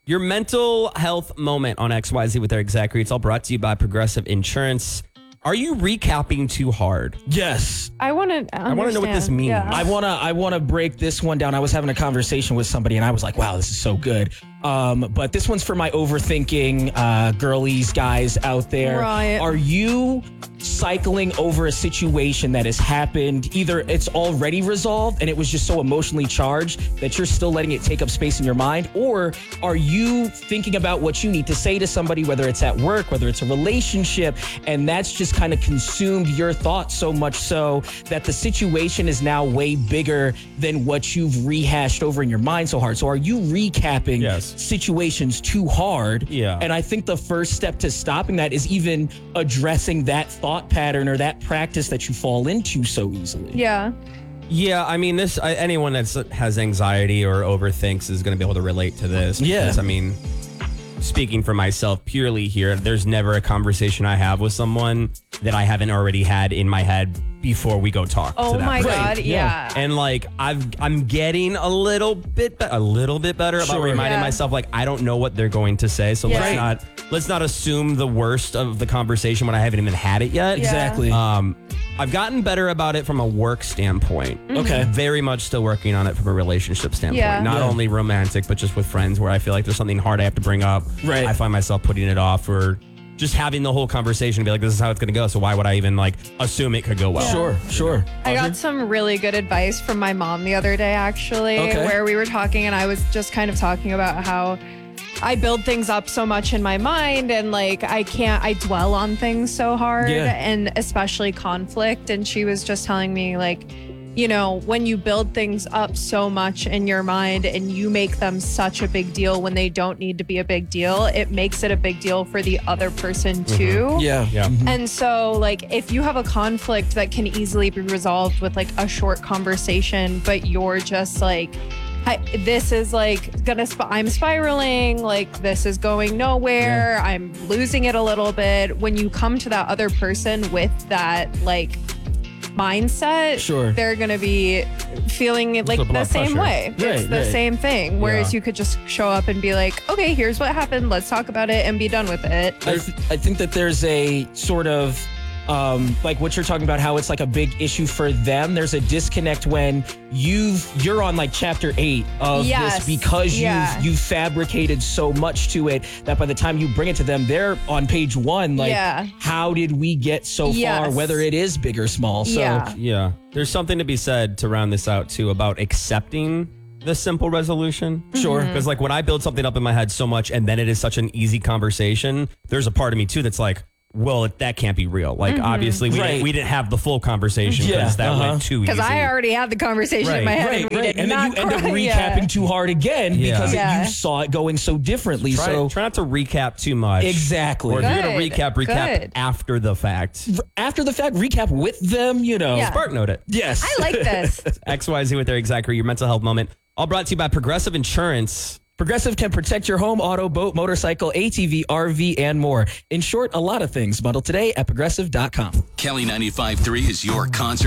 Your mental health moment on XYZ with Eric Zachary. It's all brought to you by Progressive Insurance. Are you recapping too hard? Yes. I want to know what this means. Yeah. I wanna break this one down. I was having a conversation with somebody and I was like, wow, this is so good. But this one's for my overthinking girlies, guys out there. Right. Are you cycling over a situation that has happened? Either it's already resolved and it was just so emotionally charged that you're still letting it take up space in your mind, or are you thinking about what you need to say to somebody, whether it's at work, whether it's a relationship, and that's just kind of consumed your thoughts so much so that the situation is now way bigger than what you've rehashed over in your mind so hard? So are you recapping situations too hard? Yeah. And I think the first step to stopping that is even addressing that thought pattern or that practice that you fall into so easily. Yeah. Yeah, I mean, anyone that has anxiety or overthinks is going to be able to relate to this. Yeah. Because, I mean, speaking for myself purely here, there's never a conversation I have with someone that I haven't already had in my head before we go talk to Oh that my person. God, yeah. And like I'm getting a little bit better about reminding myself, like, I don't know what they're going to say, so let's not assume the worst of the conversation when I haven't even had it yet. Exactly. I've gotten better about it from a work standpoint. Okay. Very much still working on it from a relationship standpoint. Yeah. Not only romantic, but just with friends where I feel like there's something hard I have to bring up. Right. I find myself putting it off or just having the whole conversation and be like, this is how it's going to go. So why would I even like assume it could go well? Sure. I got some really good advice from my mom the other day, actually, where we were talking and I was just kind of talking about how I build things up so much in my mind and like I dwell on things so hard and especially conflict. And she was just telling me like, you know, when you build things up so much in your mind and you make them such a big deal when they don't need to be a big deal, it makes it a big deal for the other person too. Yeah. And so like if you have a conflict that can easily be resolved with like a short conversation, but you're just like, this is like I'm spiraling, like this is going nowhere, I'm losing it a little bit. When you come to that other person with that like mindset, they're going to be feeling it like the same way. It's the same thing. Whereas you could just show up and be like, okay, here's what happened. Let's talk about it and be done with it. I think that there's a sort of like what you're talking about, how it's like a big issue for them. There's a disconnect when you're on like chapter 8 of this because you've fabricated so much to it that by the time you bring it to them, they're on page 1. Like, how did we get so far, whether it is big or small? So there's something to be said to round this out too about accepting the simple resolution. Sure. Because like when I build something up in my head so much and then it is such an easy conversation, there's a part of me too that's like, well, that can't be real. Like, obviously, we didn't have the full conversation because that went too easy. Because I already had the conversation in my head. And then you end up recapping too hard again because you saw it going so differently. Try not to recap too much. Exactly. Or if you're going to recap after the fact. After the fact, recap with them, you know. Spark note it. Yes. I like this. XYZ with Eric Zachary, your mental health moment. All brought to you by Progressive Insurance. Progressive can protect your home, auto, boat, motorcycle, ATV, RV, and more. In short, a lot of things. Bundle today at progressive.com. Kelly 95.3 is your concert